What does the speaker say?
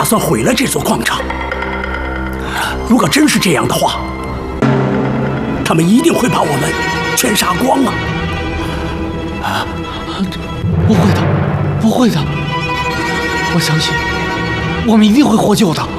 算毁了这座矿场。如果真是这样的话，他们一定会把我们全杀光啊！ 不会的，不会的，我相信我们一定会获救的。